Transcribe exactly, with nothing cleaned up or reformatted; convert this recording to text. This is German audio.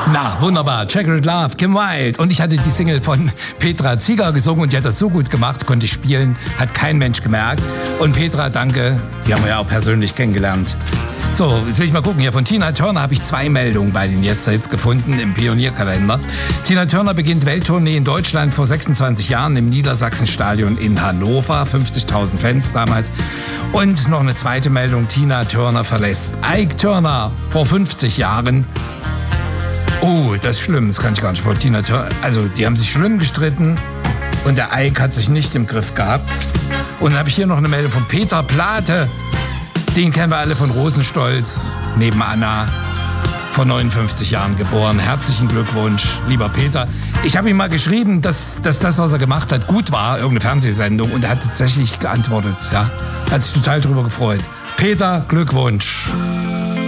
Na, wunderbar. Checkered Love, Kim Wilde. Und ich hatte die Single von Petra Zieger gesungen und die hat das so gut gemacht, konnte ich spielen, hat kein Mensch gemerkt. Und Petra, danke, die haben wir ja auch persönlich kennengelernt. So, jetzt will ich mal gucken. Hier von Tina Turner habe ich zwei Meldungen bei den Yesterhits gefunden im Pionierkalender. Tina Turner beginnt Welttournee in Deutschland vor sechsundzwanzig Jahren im Niedersachsenstadion in Hannover. fünfzigtausend Fans damals. Und noch eine zweite Meldung. Tina Turner verlässt Ike Turner vor fünfzig Jahren. Oh, das ist schlimm. Das kann ich gar nicht vor. Tina Turner, also die haben sich schlimm gestritten und der Ike hat sich nicht im Griff gehabt. Und dann habe ich hier noch eine Meldung von Peter Plate. Den kennen wir alle von Rosenstolz, neben Anna, vor neunundfünfzig Jahren geboren. Herzlichen Glückwunsch, lieber Peter. Ich habe ihm mal geschrieben, dass, dass das, was er gemacht hat, gut war, irgendeine Fernsehsendung. Und er hat tatsächlich geantwortet. Ja, hat sich total drüber gefreut. Peter, Glückwunsch.